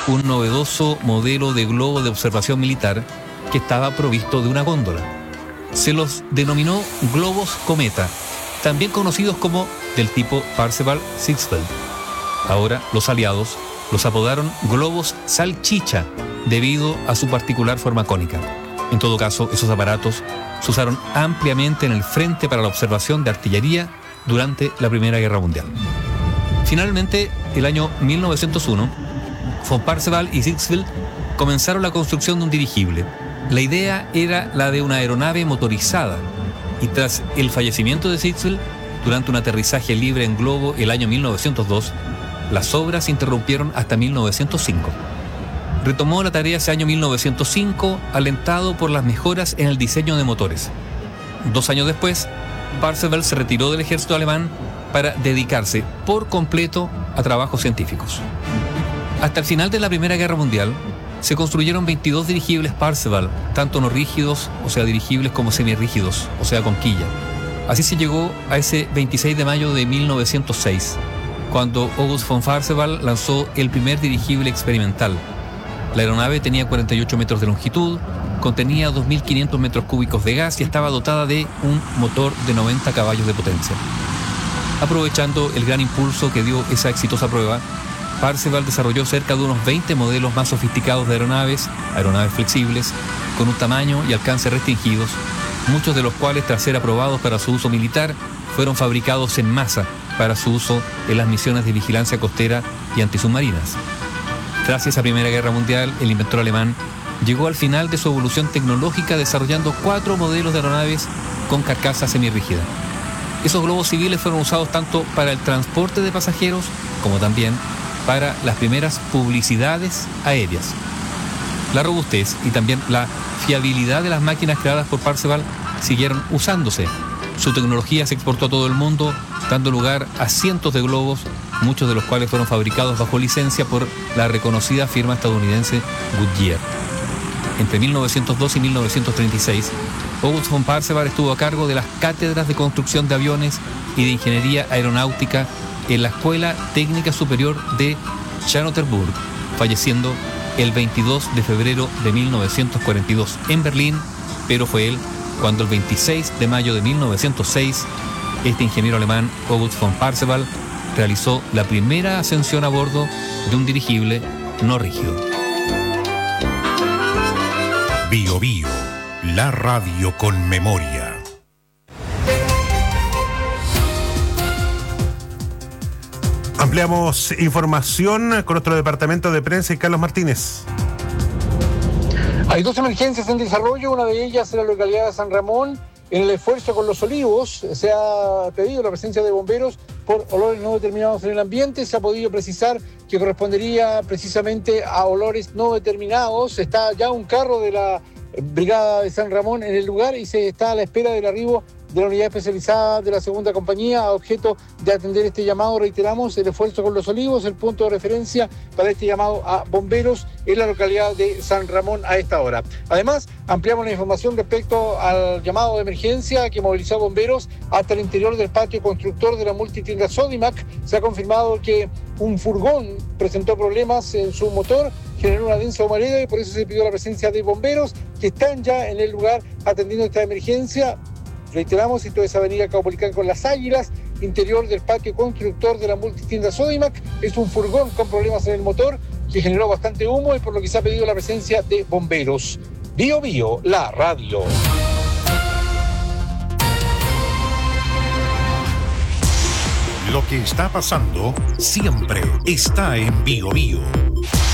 un novedoso modelo de globo de observación militar que estaba provisto de una góndola. Se los denominó globos cometa, también conocidos como del tipo Parseval-Sixfeld. Ahora los aliados los apodaron globos salchicha debido a su particular forma cónica. En todo caso, esos aparatos se usaron ampliamente en el frente para la observación de artillería durante la Primera Guerra Mundial. Finalmente, el año 1901, von Parseval y Sixfeld comenzaron la construcción de un dirigible. La idea era la de una aeronave motorizada, y tras el fallecimiento de Sixfeld, durante un aterrizaje libre en globo el año 1902, las obras se interrumpieron hasta 1905. Retomó la tarea ese año 1905, alentado por las mejoras en el diseño de motores. 2 años después, Parseval se retiró del ejército alemán para dedicarse por completo a trabajos científicos. Hasta el final de la Primera Guerra Mundial, se construyeron 22 dirigibles Parseval, tanto no rígidos, o sea dirigibles, como semirrígidos, o sea con quilla. Así se llegó a ese 26 de mayo de 1906, cuando August von Parseval lanzó el primer dirigible experimental. La aeronave tenía 48 metros de longitud, contenía 2.500 metros cúbicos de gas y estaba dotada de un motor de 90 caballos de potencia. Aprovechando el gran impulso que dio esa exitosa prueba, Parseval desarrolló cerca de unos 20 modelos más sofisticados de aeronaves flexibles, con un tamaño y alcance restringidos, muchos de los cuales, tras ser aprobados para su uso militar, fueron fabricados en masa para su uso en las misiones de vigilancia costera y antisubmarinas. Tras esa Primera Guerra Mundial, el inventor alemán llegó al final de su evolución tecnológica desarrollando 4 modelos de aeronaves con carcasa semirrígida. Esos globos civiles fueron usados tanto para el transporte de pasajeros como también para las primeras publicidades aéreas. La robustez y también la fiabilidad de las máquinas creadas por Parseval siguieron usándose. Su tecnología se exportó a todo el mundo, dando lugar a cientos de globos, muchos de los cuales fueron fabricados bajo licencia por la reconocida firma estadounidense Goodyear. Entre 1902 y 1936, August von Parseval estuvo a cargo de las cátedras de construcción de aviones y de ingeniería aeronáutica en la Escuela Técnica Superior de Charlottenburg, falleciendo el 22 de febrero de 1942 en Berlín, pero fue él cuando el 26 de mayo de 1906, este ingeniero alemán, August von Parseval, realizó la primera ascensión a bordo de un dirigible no rígido. Bio Bio, la radio con memoria. Ampliamos información con nuestro departamento de prensa y Carlos Martínez. Hay 2 emergencias en desarrollo, una de ellas en la localidad de San Ramón. En el esfuerzo con Los Olivos se ha pedido la presencia de bomberos por olores no determinados en el ambiente. Se ha podido precisar que correspondería precisamente a olores no determinados. Está ya un carro de la Brigada de San Ramón en el lugar y se está a la espera del arribo de la unidad especializada de la segunda compañía a objeto de atender este llamado. Reiteramos, el esfuerzo con Los Olivos, el punto de referencia para este llamado a bomberos en la localidad de San Ramón a esta hora. Además, ampliamos la información respecto al llamado de emergencia que movilizó a bomberos hasta el interior del patio constructor de la multitienda Sodimac. Se ha confirmado que un furgón presentó problemas en su motor, generó una densa humareda y por eso se pidió la presencia de bomberos que están ya en el lugar atendiendo esta emergencia. Reiteramos, esto es Avenida Caupolicán con Las Águilas, interior del patio constructor de la multitienda Sodimac. Es un furgón con problemas en el motor que generó bastante humo y por lo que se ha pedido la presencia de bomberos. Bio Bio, la radio. Lo que está pasando siempre está en Bio Bio.